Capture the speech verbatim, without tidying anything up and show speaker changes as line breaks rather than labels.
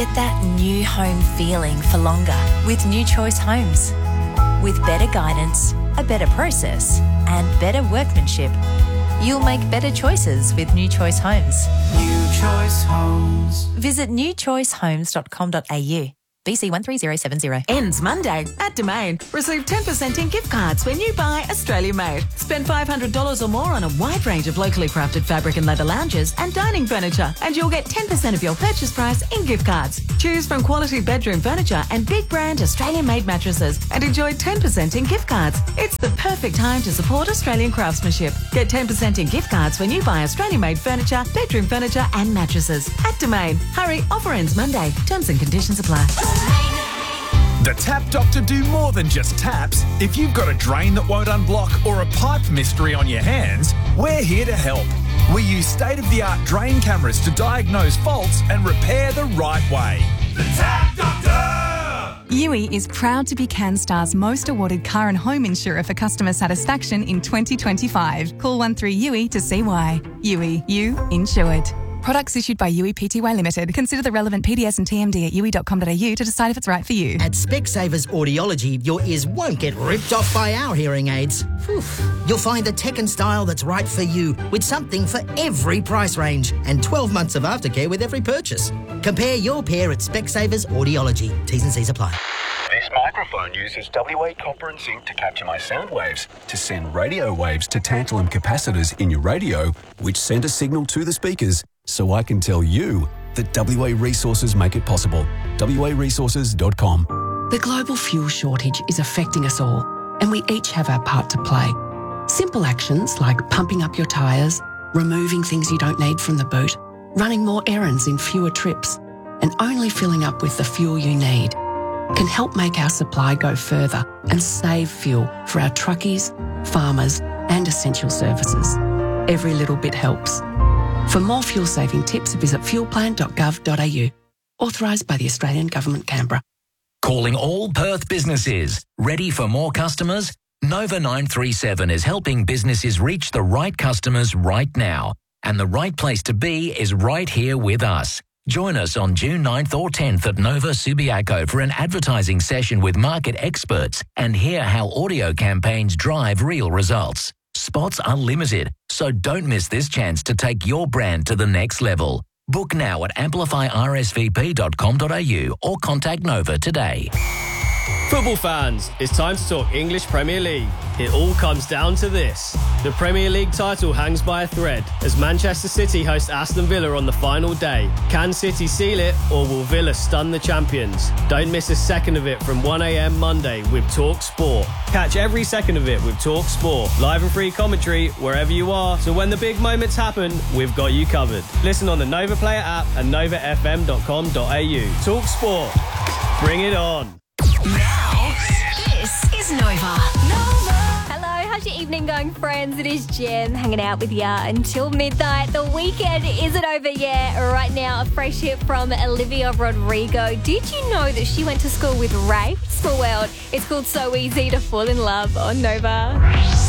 Get that new home feeling for longer with New Choice Homes. With better guidance, a better process, and better workmanship, you'll make better choices with New Choice Homes.
New Choice Homes.
Visit new choice homes dot com dot a u. B C one three zero seven zero.
Ends Monday at Domain. Receive ten percent in gift cards when you buy Australia Made. Spend five hundred dollars or more on a wide range of locally crafted fabric and leather lounges and dining furniture, and you'll get ten percent of your purchase price in gift cards. Choose from quality bedroom furniture and big brand Australian Made mattresses and enjoy ten percent in gift cards. It's the perfect time to support Australian craftsmanship. Get ten percent in gift cards when you buy Australian Made furniture, bedroom furniture and mattresses at Domain. Hurry, offer ends Monday. Terms and conditions apply.
The Tap Doctor do more than just taps. If you've got a drain that won't unblock or a pipe mystery on your hands, we're here to help. We use state-of-the-art drain cameras to diagnose faults and repair the right way.
The Tap Doctor!
U I is proud to be CanStar's most awarded car and home insurer for customer satisfaction in twenty twenty-five. Call one three U I to see why. U I, you insured. Products issued by U I Pty Limited. Consider the relevant P D S and T M D at u i dot com dot a u to decide if it's right for you.
At Specsavers Audiology, your ears won't get ripped off by our hearing aids. Whew. You'll find the tech and style that's right for you, with something for every price range and twelve months of aftercare with every purchase. Compare your pair at Specsavers Audiology. T's and C's apply.
This microphone uses W A copper and zinc to capture my sound waves, to send radio waves to tantalum capacitors in your radio, which send a signal to the speakers, so I can tell you that W A Resources make it possible. w a resources dot com.
The global fuel shortage is affecting us all, and we each have our part to play. Simple actions like pumping up your tyres, removing things you don't need from the boot, running more errands in fewer trips, and only filling up with the fuel you need can help make our supply go further and save fuel for our truckies, farmers, and essential services. Every little bit helps. For more fuel-saving tips, visit fuel plan dot gov dot a u. Authorised by the Australian Government, Canberra.
Calling all Perth businesses. Ready for more customers? Nova nine three seven is helping businesses reach the right customers right now. And the right place to be is right here with us. Join us on June ninth or tenth at Nova Subiaco for an advertising session with market experts and hear how audio campaigns drive real results. Spots are limited, so don't miss this chance to take your brand to the next level. Book now at amplify r s v p dot com dot a u or contact Nova today.
Football fans, it's time to talk English Premier League. It all comes down to this. The Premier League title hangs by a thread as Manchester City host Aston Villa on the final day. Can City seal it, or will Villa stun the champions? Don't miss a second of it from one a m Monday with Talk Sport. Catch every second of it with Talk Sport. Live and free commentary wherever you are, so when the big moments happen, we've got you covered. Listen on the Nova Player app and nova f m dot com dot a u. Talk Sport. Bring it on.
Now, this is Nova. Nova. Hello, how's your evening going, friends? It is Jem hanging out with ya until midnight. The weekend isn't over yet. Right now, a fresh hit from Olivia Rodrigo. Did you know that she went to school with Ray? Small world. It's called So Easy to Fall in Love on Nova.